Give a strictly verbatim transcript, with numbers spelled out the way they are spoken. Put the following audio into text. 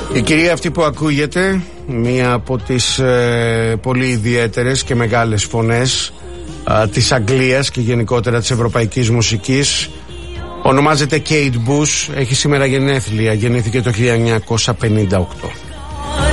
Η κυρία αυτή που ακούγεται, μία από τις ε, πολύ ιδιαίτερες και μεγάλες φωνές ε, της Αγγλίας και γενικότερα της ευρωπαϊκής μουσικής, ονομάζεται Kate Bush, έχει σήμερα γενέθλια, γεννήθηκε το χίλια εννιακόσια πενήντα οκτώ.